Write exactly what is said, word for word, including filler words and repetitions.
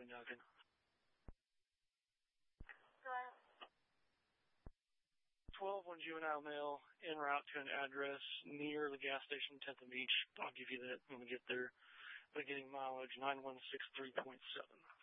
Duncan. Right. twelve one juvenile male en route to an address near the gas station, tenth and Beach. I'll give you that when we get there. Beginning mileage nine one six three point seven.